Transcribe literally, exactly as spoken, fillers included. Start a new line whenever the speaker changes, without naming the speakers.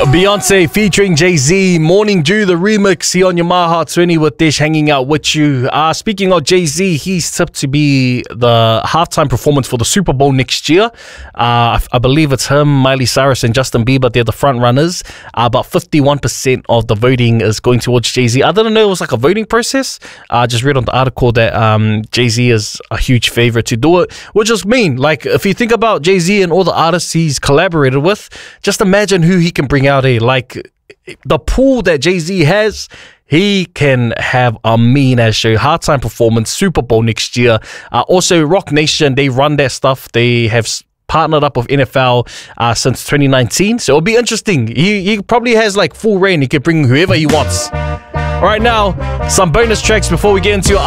Beyonce featuring Jay-Z, Morning Dew, the remix here on your My Heart twenty with Dish hanging out with you. Uh, speaking of Jay-Z, he's tipped to be the halftime performance for the Super Bowl next year. Uh, I, I believe it's him, Miley Cyrus and Justin Bieber. They're the front runners. Uh, about fifty-one percent of the voting is going towards Jay-Z. I didn't know it was like a voting process. I uh, just read on the article that um, Jay-Z is a huge favorite to do it, which is mean. Like, if you think about Jay-Z and all the artists he's collaborated with, just imagine who he can bring out. Like, the pool that Jay-Z has, he can have a mean ass show. Halftime performance, Super Bowl next year. Uh, also, Rock Nation, they run their stuff. They have partnered up with N F L uh, since twenty nineteen. So it'll be interesting. He, he probably has like full reign. He can bring whoever he wants. All right, now, some bonus tracks before we get into